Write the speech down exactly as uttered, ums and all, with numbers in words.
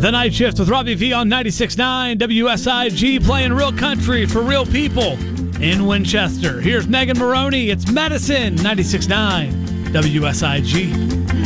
The Night Shift with Robbie V on ninety-six point nine W S I G, playing real country for real people in Winchester. Here's Megan Maroney. It's Medicine, ninety-six point nine W S I G.